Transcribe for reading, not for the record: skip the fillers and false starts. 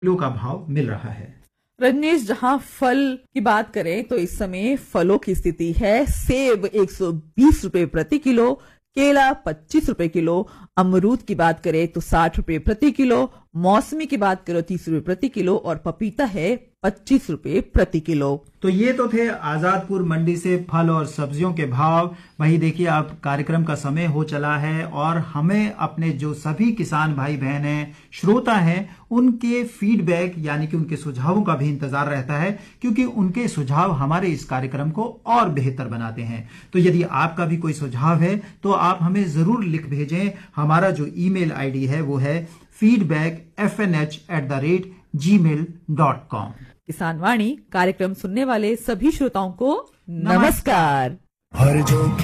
Kilo का भाव मिल रहा है। रजनीश, जहां फल की बात करें तो इस समय फलों की स्थिति है। सेब 120 रुपए प्रति किलो, केला 25 रुपए किलो, अमरूद की बात करें तो 60 रुपए प्रति किलो, मौसमी की बात करो 30 रुपए प्रति किलो और पपीता है 25 रुपए प्रति किलो। तो ये तो थे आजादपुर मंडी से फल और सब्जियों के भाव। वही देखिए, अब कार्यक्रम का समय हो चला है और हमें अपने जो सभी किसान भाई बहन हैं, श्रोता हैं, उनके फीडबैक यानी कि उनके सुझावों का भी इंतजार रहता है, क्योंकि उनके सुझाव हमारे इस कार्यक्रम को और बेहतर बनाते हैं। तो यदि आपका भी कोई सुझाव है तो आप हमें जरूर लिख भेजें। हमारा जो ईमेल आईडी है वो है feedback@gmail.com। किसान वाणी कार्यक्रम सुनने वाले सभी श्रोताओं को नमस्कार।